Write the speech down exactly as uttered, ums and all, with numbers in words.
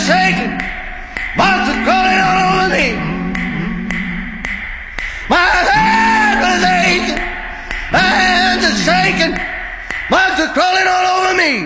are shaking, monsters crawling all over me. My head is aching, my hands are shaking, monsters crawling all over me.